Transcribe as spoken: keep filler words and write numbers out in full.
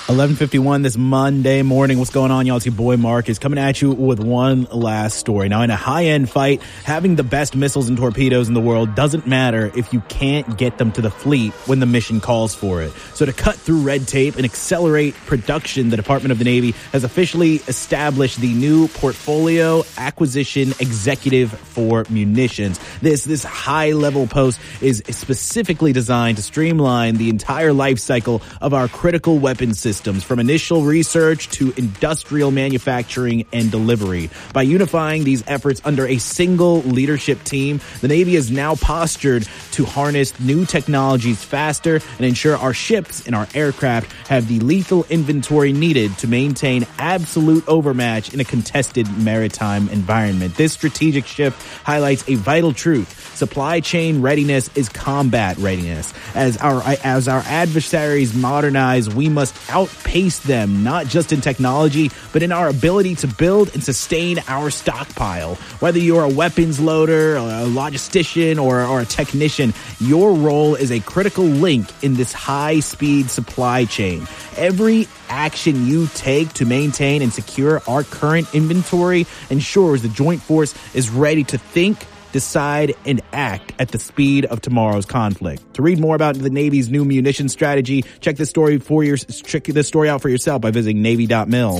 eleven fifty-one this Monday morning. What's going on, y'all? It's your boy Marcus coming at you with one last story. Now, in a high-end fight, having the best missiles and torpedoes in the world doesn't matter if you can't get them to the fleet when the mission calls for it. So to cut through red tape and accelerate production, the Department of the Navy has officially established the new Portfolio Acquisition Executive for Munitions. This, this high-level post is specifically designed to streamline the entire life cycle of our critical weapons systems, from initial research to industrial manufacturing and delivery. By unifying these efforts under a single leadership team, the Navy is now postured to harness new technologies faster and ensure our ships and our aircraft have the lethal inventory needed to maintain absolute overmatch in a contested maritime environment. This strategic shift highlights a vital truth. Supply chain readiness is combat readiness. As our as our adversaries modernize, we must outpace them, not just in technology, but in our ability to build and sustain our stockpile. Whether you're a weapons loader, a logistician, or, or a technician, your role is a critical link in this high-speed supply chain. Every action you take to maintain and secure our current inventory ensures the Joint Force is ready to think, decide, and act at the speed of tomorrow's conflict. To read more about the Navy's new munitions strategy, check this story for your check this story out for yourself by visiting Navy dot mil.